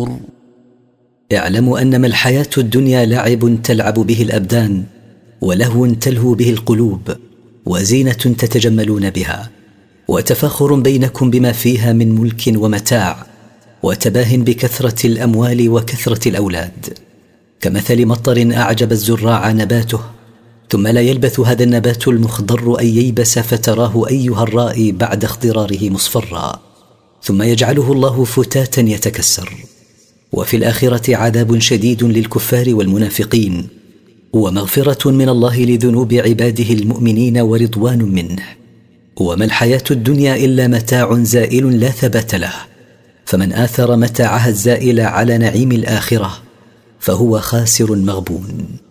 النور. اعلموا أنما الحياة الدنيا لعب تلعب به الأبدان، ولهو تلهو به القلوب، وزينة تتجملون بها، وتفاخر بينكم بما فيها من ملك ومتاع، وتباه بكثرة الأموال وكثرة الأولاد، كمثل مطر أعجب الزراع نباته، ثم لا يلبث هذا النبات المخضر أن ييبس فتراه أيها الرائي بعد اخضراره مصفرا، ثم يجعله الله فتاتا يتكسر. وفي الآخرة عذاب شديد للكفار والمنافقين، ومغفرة من الله لذنوب عباده المؤمنين ورضوان منه. وما الحياة الدنيا إلا متاع زائل لا ثبات له، فمن آثر متاعها الزائل على نعيم الآخرة فهو خاسر مغبون.